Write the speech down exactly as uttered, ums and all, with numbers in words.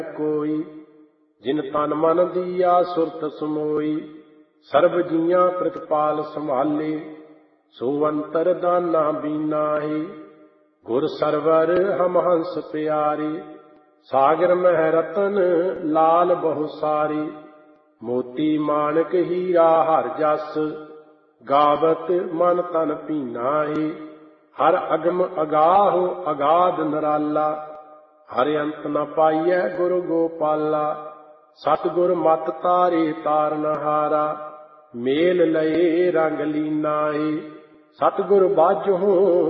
ਕੋਈ। ਜਿਨ ਤਨ ਮਨ ਦੀਆ ਸੁਰਤ ਸਮੋਈ, ਸਰਬ ਜੀਆਂ ਪ੍ਰਤਪਾਲ ਸੰਭਾਲੇ। ਸੋ ਅੰਤਰ ਦਾਨਾ ਬੀਨਾਹੀ, ਗੁਰ ਸਰਵਰ ਹਮ ਹੰਸ ਪਿਆਰੇ। ਸਾਗਰ ਮਹਿ ਰਤਨ ਲਾਲ ਬਹੁ ਸਾਰੀ, ਮੋਤੀ ਮਾਣਕ ਹੀਰਾ ਹਰ ਜਸ। ਗਾਵਤ ਮਨ ਤਨ ਭੀਨਾਹੀ, ਹਰ ਅਗਮ ਅਗਾਹੁ ਅਗਾਧ ਨਿਰਾਲਾ। ਹਰ ਅੰਤ ਨ ਪਾਈਐ ਗੁਰ ਗੋਪਾਲਾ, ਸਤਿਗੁਰ ਮਤ ਤਾਰੇ ਤਾਰਨਹਾਰਾ। ਮੇਲ ਲਏ ਰੰਗ ਲੀਨਾਹੀ, ਸਤਿਗੁਰ ਬਾਝਹੁ